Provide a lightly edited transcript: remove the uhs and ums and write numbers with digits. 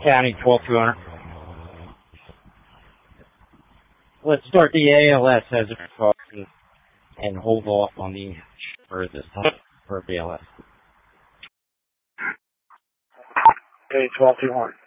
County 12200. Let's start the ALS as a precaution and hold off on the for this time for BLS. Okay, 12200.